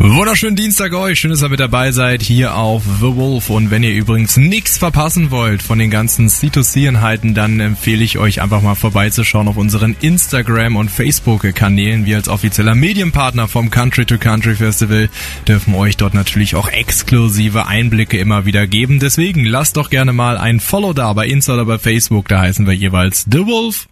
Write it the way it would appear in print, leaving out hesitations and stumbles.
Wunderschönen Dienstag euch, schön, dass ihr mit dabei seid hier auf The Wolf. Und wenn ihr übrigens nichts verpassen wollt von den ganzen C2C-Inhalten, dann empfehle ich euch einfach mal vorbeizuschauen auf unseren Instagram- und Facebook-Kanälen. Wir als offizieller Medienpartner vom Country to Country Festival dürfen euch dort natürlich auch exklusive Einblicke immer wieder geben. Deswegen lasst doch gerne mal ein Follow da bei Insta oder bei Facebook, da heißen wir jeweils The Wolf.